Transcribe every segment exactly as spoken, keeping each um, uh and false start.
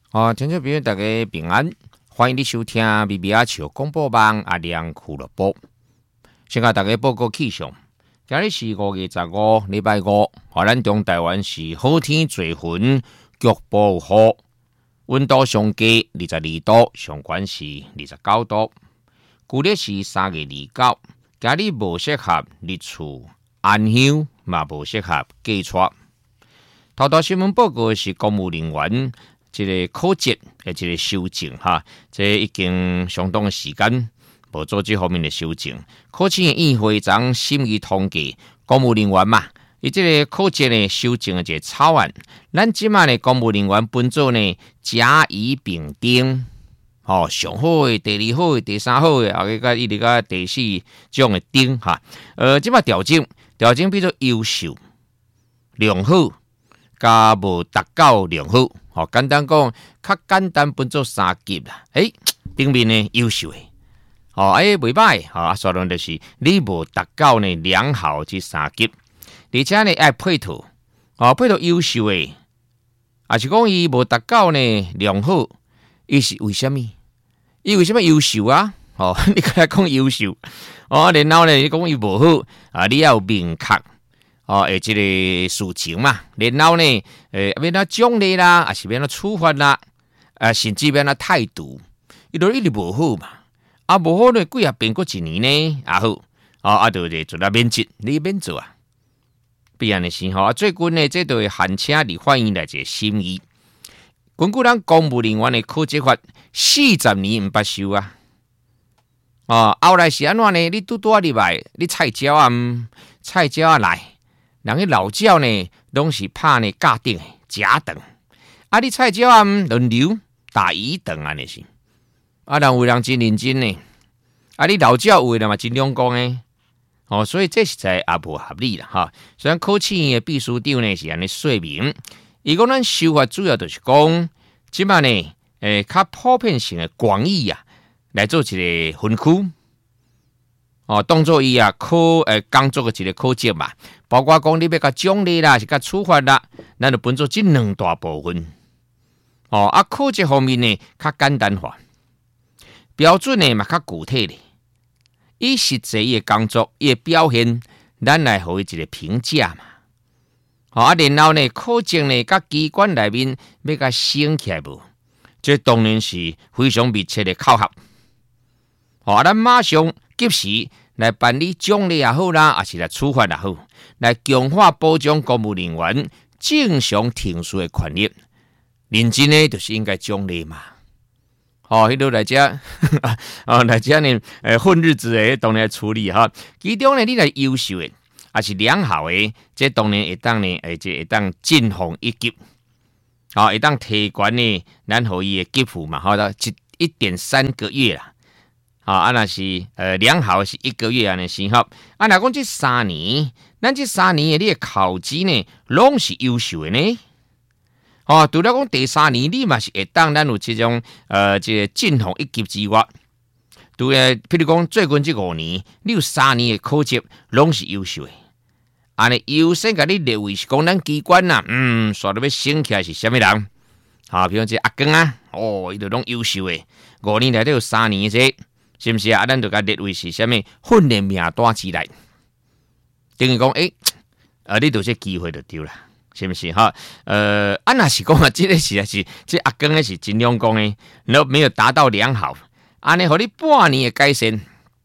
哦，听众朋友大家平安，欢迎你收听 B B R 球广播网阿亮俱乐部。先甲大家报告气象，今日是五月十五，礼拜五，啊，咱中台湾是好天做云，局部有雨，温度上低二十二度，上悬是二十九度。旧历是三月二九，今日无适合日出安乡，嘛无适合寄出。头条新闻报告是公务人员。这个考级诶，这个修正哈，这已经相当的时间无做这方面的修正。考试的议会长审议通过公务人员嘛，伊这个考级呢修正的一个草案，咱即马呢公务人员分组呢甲乙丙丁，哦，上好的、第二好的、第三好的，啊个个一直个第四这种的丁哈，呃，即马调整调整比较优秀、良好，加无达到良好。哦，简单讲，较简单分做三级啦。诶，顶面呢优秀诶，哦，诶袂歹，啊，所以就是你无达到呢良好这三级，而且呢爱配套，哦，配套优秀诶，啊是讲伊无达到呢良好，伊是为什么？伊为什么优秀啊？哦，你来讲优秀，哦，然后呢你讲伊无好，啊，你要有明确。哦，诶，这个事情嘛，然后呢，诶，变哪奖励啦，还是变哪处罚啦，啊，甚至变哪态度，伊都一直无好嘛，啊，无好呢，几啊变过一年呢，啊好，啊啊，就就做啦免职，你免做啊，必然的是吼，啊，最近呢，这都会限请立法院来一个审议，根据咱公务人员的考绩法，四十年唔罢休啊，哦，后来是安怎呢？你拄拄入来，你菜椒啊，菜椒啊来。人个老鸟呢，拢是拍呢架顶的假等，啊！你菜鸟啊轮流打乙等安尼是，啊！人有人真认真呢，啊！你老鸟有人嘛真两光诶，哦，所以这实在也无合理啦哈。虽然考试院的秘书长呢是安尼说明，伊讲咱修法主要就是讲，即摆呢，诶，较普遍性的广义啊，来做一个分区。哦，当作伊啊考诶工作嘅一个考级嘛，包括讲你要甲奖励啦，是甲处罚啦，咱就分做这两大部分。哦，啊考级方面呢，较简单化，标准呢嘛较具体咧，以实际伊嘅工作伊嘅表现，咱来互伊一个评价嘛。哦，啊然后呢，考证呢，甲机关内面要甲升起来无，这当然是非常密切的考核。哦，啊咱马上及时。来办理奖励也好啦，还是来处罚也好，来强化保障公务人员正常停税的权利。认真呢，就是应该奖励嘛。哦，迄度来遮，哦来遮呢，诶混日子诶，当然处理哈。其中呢，你来优秀诶，还是良好诶，这当然会当呢，诶，这会当进奉一级，好、哦，会当提悬呢，咱互伊诶给付嘛，好的，一一点三个月啦。啊，啊那是呃良好是一个月安尼先好，啊若讲这三年，咱这三年的你的考绩呢，拢是优秀的呢。哦，除了讲第三年你嘛是会当咱有这种呃这个进奉一级之外，对诶，譬如讲最近这五年，你有三年的考绩拢是优秀的，安尼优先甲你列为是讲咱机关呐，嗯，说到要升起来是虾米人？啊，比如这阿公啊，哦，伊就拢优秀的，五年内底有三年这。是不是啊？咱就甲列为是虾米训练名单之内，等于讲，诶、欸，呃，你有这机会就丢了，是不是哈？呃，啊，那是讲啊，这个是是这阿公的是尽量讲的，然后没有达到良好，安尼互你半年的改善，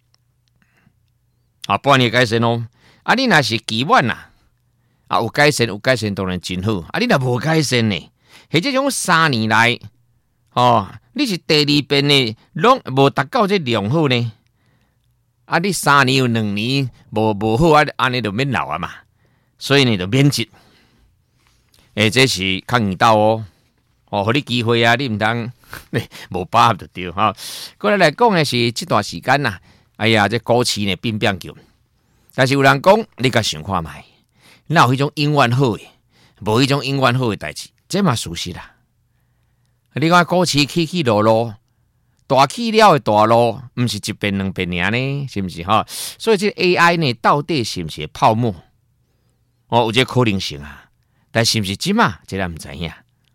啊，半年的改善哦，啊，你那是期望呐，啊，有改善有改善当然真好，啊，你若无改善呢，或者种三年来，哦。你是第二遍呢，拢无达到这良好呢？啊，你三年有两年无无好啊，安尼就免留啊嘛。所以呢，就免职。诶，这是较严道哦。哦，互你机会啊，你毋通无把握就对哈。过来来讲的是这段时间呐、啊，哎呀，这股市呢变变叫。但是有人讲，你甲想看卖，哪有迄种永远好诶，无迄种永远好诶代志，这嘛事实啦。你看股市起起落落，大起了的大落，毋是一遍两遍尔呢，是毋是哈？所以这 A I 呢，到底是毋是泡沫？哦，有这可能性啊，但是毋是即嘛，这咱毋知影。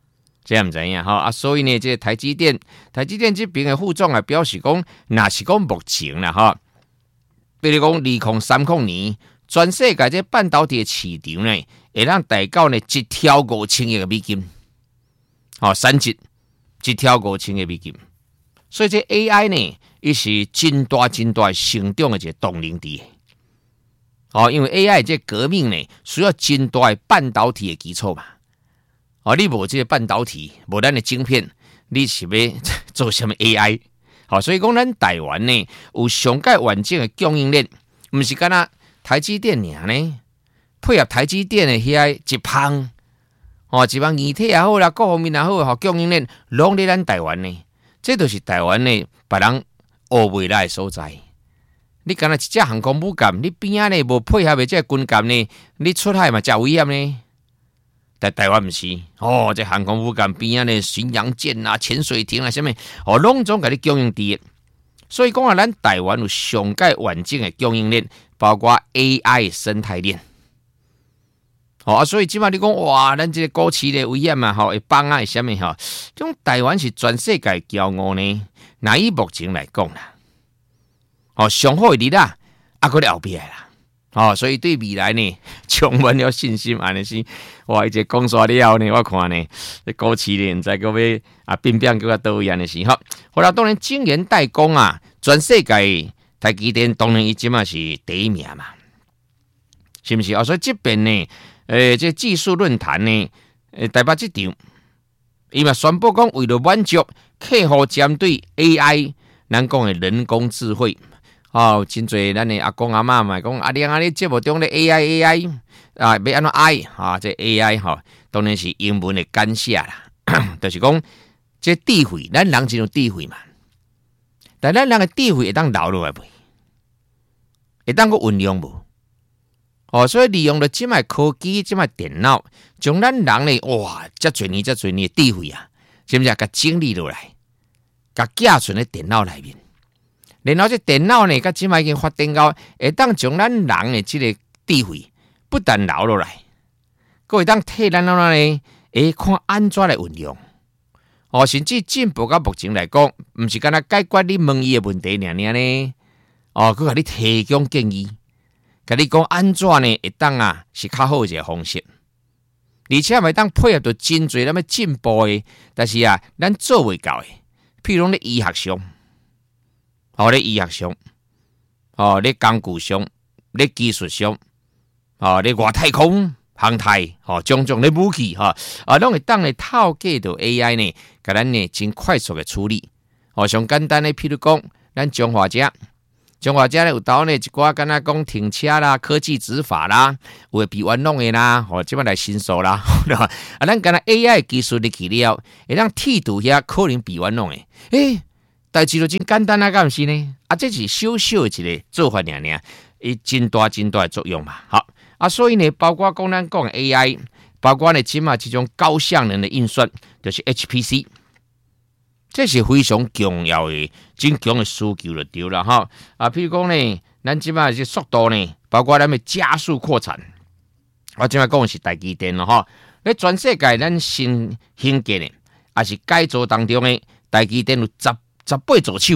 这样唔知影吼啊，所以呢，这个台积电，台积电这边的副总啊表示讲，若是讲目前啦吼，比如讲二零三零年，全世界这半导体的市场呢，会让大到呢一条五千亿的美金，哦，三级一条五千亿美金，所以这 A I 呢，伊是真大真大成长的一个动能伫。哦，因为 A I 这革命呢，需要真大的半导体的基础嘛。哦，你无这个半导体，无咱的晶片，你是要做什么 A I？ 好、哦，所以讲咱台湾呢有上界完整的供应链，唔是干那台积电尔呢，配合台积电的遐一帮，哦，一帮仪体也好啦，各方面也好，吼供应链拢伫咱台湾呢，这就是台湾呢别人学未来的所在。你干那一只航空母舰，你边仔呢无配合的这军舰呢，你出海嘛真危险呢。但台湾不是哦，这航空母舰边啊呢，巡洋舰啊、潜水艇啊，什么哦，拢总给你供应伫。所以讲啊，咱台湾有上界完整的供应链，包括 A I 生态链。哦啊，所以即马你讲哇，咱这个股市的危险啊，吼，会帮啊，什么吼？这种台湾是全世界骄傲呢。那以目前来讲啦，哦，上好的啦，啊，搁咧后边啦。哦，所以对未来呢，充满了信心。安尼是，哇！一个讲煞了后呢，我看呢，这股市呢，唔知个要啊变变叫较倒位安尼是吼。好啦，当然晶圆代工啊，全世界台积电当然伊即嘛是第一名嘛，是不是？啊，所以这边呢，诶、呃，这技术论坛呢，诶，台北这场，伊嘛宣布讲，为了满足客户针对 A I， 咱讲的人工智慧。哦，真侪咱的阿公阿嬷嘛讲，阿玲啊，你节目中的 A I A I 啊，要安怎 I 啊？这 A I 吼、哦，当然是英文的简写啦，就是讲这智慧，咱人真有智慧嘛，但咱人的智慧会当留落来袂？会当个运用无？哦，所以利用了即卖科技、即卖电脑，将咱人呢，哇，遮侪年、遮侪年的智慧啊，是不是甲整理落来，甲寄存在电脑内面？然后这电脑呢，甲即卖已经发展到会当将咱人的即个智慧不但留落来，佫会当替咱呢，诶看安怎来运用。哦，甚至进步到目前来讲，毋是干那解决你问伊的问题尔尔呢？哦，佫甲你提供建议，甲你讲安怎呢？会当啊是较好一个方式，而且咪当配合到真侪咱要进步的，但是啊，咱做袂到的，譬如咧医学上。哦，咧医学上，哦，咧工具上，咧技术上，哦，咧外太空航太，哦，种种咧武器，哈、哦，啊，拢会当咧透过到 A I 呢，甲咱呢真快速的处理。哦，上简单的，譬如讲，咱中华遮，中华遮咧有倒呢一寡，敢若讲停车啦、科技执法啦，有诶比冤枉的啦，哦，即摆来申诉啦，啊，咱敢若 A I 技术入去了，会当剔除遐可能比冤枉的，诶。代志就真简单啊，敢毋是呢？啊，这是小小的一个做法尔尔，伊真大真大的作用嘛。好啊，所以呢，包括讲咱讲 A I， 包括呢，即马这种高效能的运算，就是 H P C， 这是非常重要的、真强的需求就对了哈。啊，譬如讲呢，咱即马这速度呢，包括咱要加速扩产，我即马讲的是台积电咯哈。咧全世界咱新兴建的，也是改造当中的台积电有十。十八座手，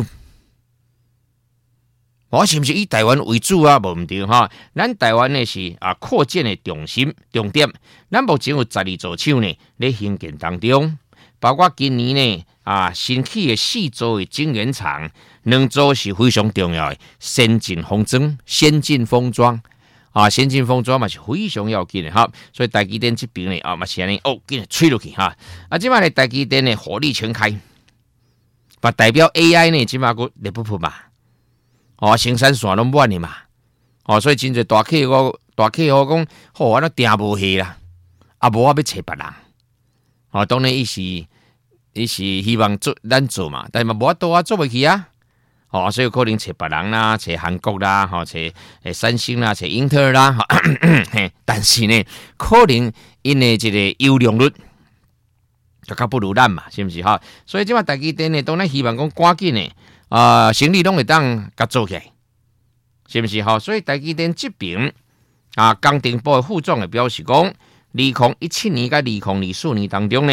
我是不是以台湾为主啊？无毋对哈，咱台湾呢是啊扩建的重心重点。咱目前有十二座手呢，咧兴建当中，包括今年呢啊新起的四座的晶圆厂，两座是非常重要的先进封装、先进封装啊，先进封装嘛是非常要紧的哈。所以台积电这边呢啊嘛是安尼哦，紧吹落去哈。啊，即摆呢台积电呢火力全开。把代表 A I 呢，即马个热不不嘛，哦，生产线拢满的嘛，哦，所以真侪大客户大客户讲，好，我都订无去啦，啊，无我要找别人，哦，当然伊是伊是希望做咱做嘛，但是嘛无法度啊，做袂起啊，哦，所以可能找别人啦，找韩国啦，吼、哦，找诶三星啦，找英特尔啦，哈、哦，但是呢，可能因为这个优良率。就较不如咱嘛，是不是哈？所以即马台积电呢，当然希望讲赶紧呢，啊、呃，生意拢会当甲做起来，是不是哈？所以台积电这边啊，工程部的副总也表示讲，二零一七年甲二零二四年当中呢，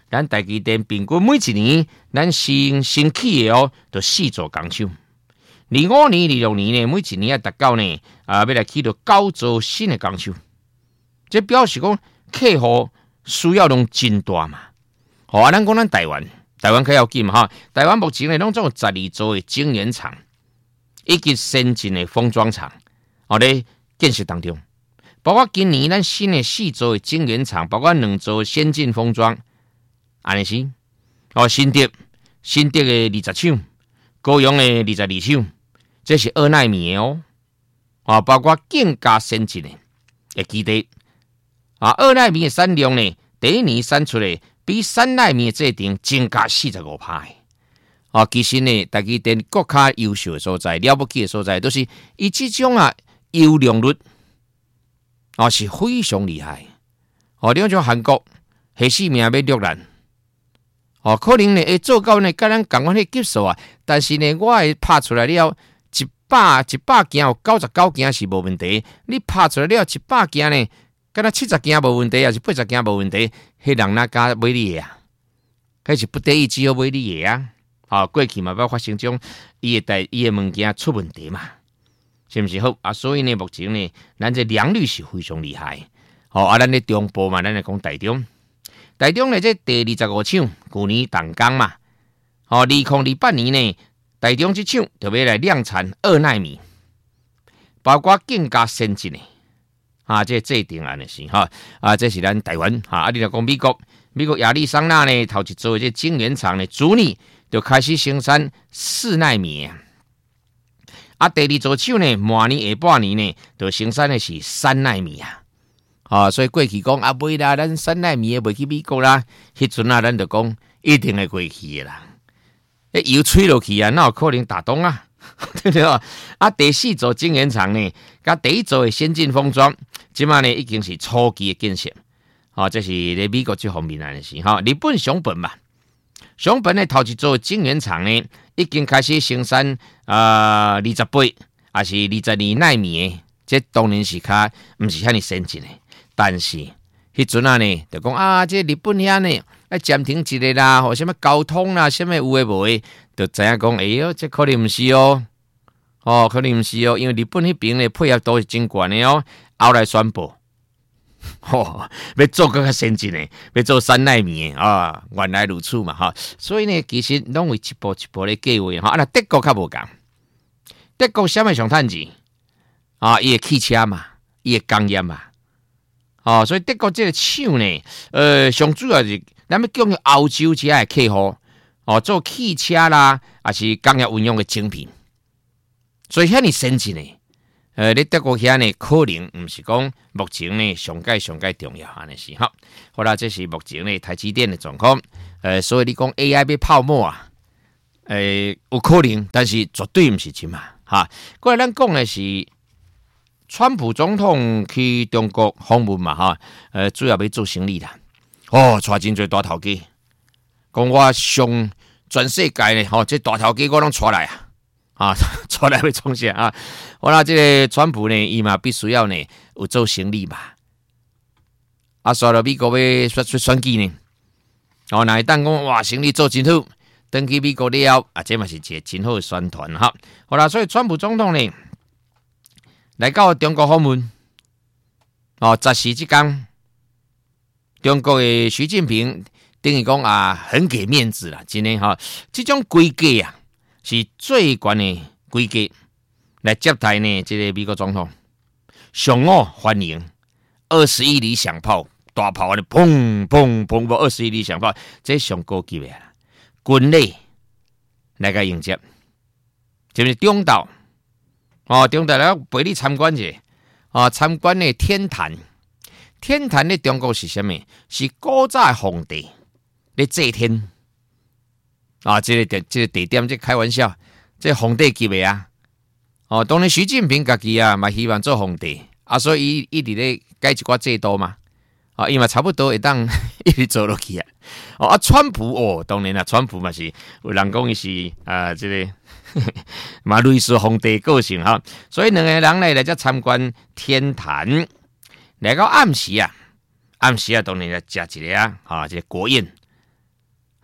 咱台积电平均每一年咱新新起的哦，就四座工厂。二五年、二六年呢，每一年啊达到呢啊，要来起到九座新的工厂。这表示讲客户需要量真大嘛。好啊，咱讲咱台湾，台湾较要紧嘛哈。台湾目前呢，拢总有十二座的晶圆厂，以及先进的封装厂，哦咧建设当中。包括今年咱新的四座的晶圆厂，包括两座先进封装，安尼是哦，新竹新竹的二十厂，高雄的二十二厂，这是二奈米的哦。啊，包括更加先进的的基地啊，二奈米的产量呢，第一年产出的比三奈米的制程增加四十五趴。啊，其实呢，台积电国较优秀的所在、了不起的所在，都是以这种啊优良率。哦，是非常厉害。哦，你像韩国，下死命要掠咱。哦，可能呢会做到呢，跟咱同款的技术啊，但是呢，我会拍出来了一百一百件有九十九件是无问题。你拍出来了一百件呢，跟他七十件无问题，还是八十件无问题，迄人哪敢买你的啊？迄是不得已只好买你的啊！哦，过去嘛要发生种伊的代伊的物件出问题嘛。是不是好啊？所以呢，目前呢，咱这良率是非常厉害。好、哦、啊，咱的中部嘛，咱来讲台中，台中呢这第二十五厂，去年动工嘛。哦，二零二八年呢，台中这厂就要来量产二奈米，包括更加先进的啊，这制定安的是哈啊，这是咱台湾哈啊。你来讲美国，美国亚利桑那呢，头一做这晶圆厂呢，主力就开始生产四奈米。啊，第二座厂呢，明年下半年呢，就生产的是三奈米啊。啊，所以过去讲啊，袂啦，咱三奈米的袂去美国啦。迄阵啊，咱就讲一定会过去的啦。诶，油吹落去啊，哪有可能打动啊？对不对啊？啊，第四座晶圆厂呢，甲第一座的先进封装，即马呢已经是初期的建设。啊，这是咧美国这方面的事哈。日本熊本嘛，熊本的头一座晶圆厂呢，已经开始生产啊二十八，还是二十二奈米的，这当然是较唔是遐尼先进的。但是迄阵啊呢，就讲啊，这日本遐呢，啊暂停一个啦，或什么交通啦，什么有诶无诶，就知影讲，哎哟，这可能唔是哦，哦，可能唔是哦，因为日本迄边呢配合度是真悬的哦，后来宣布，哦，要做更较先进的，要做三奈米的啊，原来如此嘛哈，所以呢，其实拢会一步一步咧计划哈。啊，那德国较无共，德国什么上趁钱啊？伊个汽车嘛，伊个工业嘛。哦，所以德国这个厂呢，呃，上主要是咱们供应欧洲这些客户，哦，做汽车啦，还是工业运用的精品，所以遐尼先进的，呃，你德国遐呢，可能唔是讲目前呢上界上界重要安尼是哈。好啦，这是目前呢台积电的状况，呃，所以你讲 A I 要泡沫啊，呃，有可能，但是绝对唔是真嘛哈。过来咱讲的是。川普总统去中国访问嘛，哈，呃，主要要做生意啦。哦，带真侪大头家，讲我上全世界呢，吼、哦，这大头家我拢带来啊，啊，带来要创啥啊？好啦，这个川普呢，伊嘛必须要呢有做生意嘛。啊，所以美国要选选举呢，哦，那当讲哇，生意做真好，登去美国了，啊，这嘛是一个真好的宣传哈。好啦，所以川普总统呢。来到中国访问，哦，十时之间，中国的习近平等于讲啊，很给面子啦，真的哈，这种规格啊，是最悬的规格来接待呢，这个美国总统，上午欢迎二十一理响炮，大炮啊，砰砰砰，二十一理响炮，这上高级的啦，军队来个迎接，就是中岛。哦，中岛来陪你参观者，啊，参观的天坛，天坛的中国是什么？是古早皇帝咧祭天，啊，这个地这个地点，这开玩笑，这皇帝级的啊，哦，当然习近平家己啊，嘛希望做皇帝，啊，所以伊一直咧改一寡制度嘛，啊，伊嘛差不多会当一直做落去啊，哦，啊，川普哦，当然啦，川普嘛是有人讲伊是啊，这个。嘛，类似皇帝个性哈，所以两个人呢来这参观天坛，来到暗时啊，暗时啊，当然来食一个啊，啊，这个国宴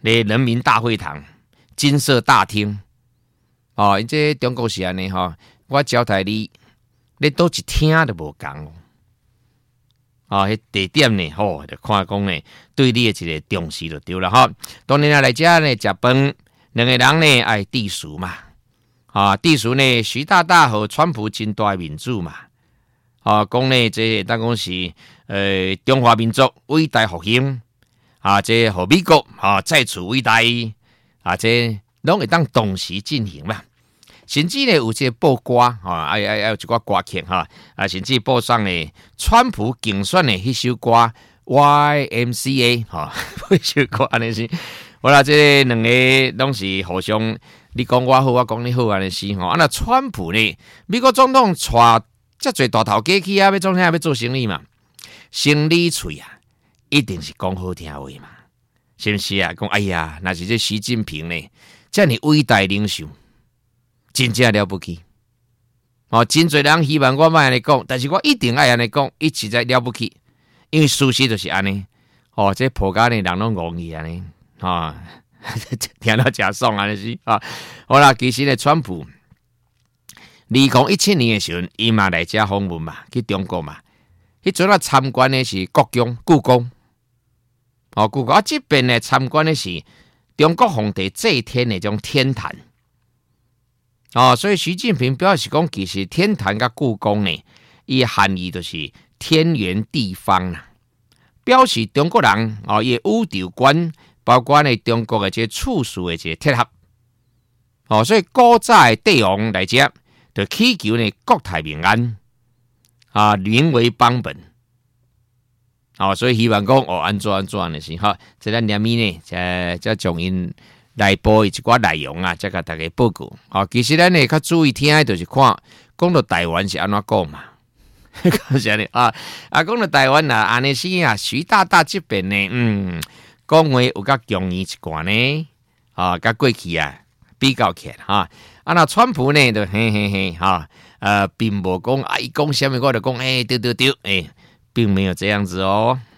咧人民大会堂、金色大厅，哦，因这中国是安尼吼，我交代你，你倒一厅都无共哦。啊，迄地点呢，吼，就看讲呢，对你的一个重视就对了哈。当然啊，来遮呢食饭，两个人呢爱地属嘛，啊，地属呢，徐大大和川普真大民主嘛，啊，讲呢这当讲是呃中华民族伟大复兴，啊，这和美国啊再次伟大，啊，这拢会当同时进行嘛。甚至呢，有些报歌哈，哎哎哎，有一寡歌曲哈，啊，甚至播上呢，川普竞选的迄首歌 Y M C A 哈，迄首歌安尼是，我啦，这两个拢是互相，你讲我好，我讲你好安尼是吼。啊，那川普呢，美国总统带遮侪大头家去啊，要做啥要做生意嘛，生理喙啊，一定是讲好听话嘛，是不是啊？讲哎呀，那是这习近平呢，遮尔伟大领袖。真正了不起，哦，真侪人希望我莫安尼讲，但是我一定爱安尼讲，伊实在了不起，因为事实就是安尼，哦，这普家呢人拢戇去安尼，啊，听到真爽安尼是啊，好啦，其实呢，川普二零一七年的时候，伊嘛来遮访问嘛，去中国嘛，迄阵啊参观的是国宫、故宫，哦，故宫啊，这边呢参观的是中国皇帝祭天的种天坛。哦，所以习近平表示讲，其实天坛甲故宫呢，伊含义就是天圆地方啦，表示中国人哦，伊宇宙观，包括呢中国的这处事的这贴合。哦，所以古早的帝王来讲，就祈求呢国泰民安，啊，民为邦本。哦，所以希望讲哦，安怎安怎的是哈，这咱念咪呢，这这将因。来播一寡内容啊，再甲大家报告。哦，其实咱呢较注意听的，就是看讲到台湾是安怎讲嘛。是安尼啊啊，讲到台湾啊，安尼是啊，徐大大这边呢，嗯，讲话有较强硬一寡呢，啊，甲过去啊比较起来哈。啊，那川普呢，就嘿嘿嘿哈，呃，并无讲啊，伊讲什么我就讲，哎、欸，对对对，哎、欸，并没有这样子哦。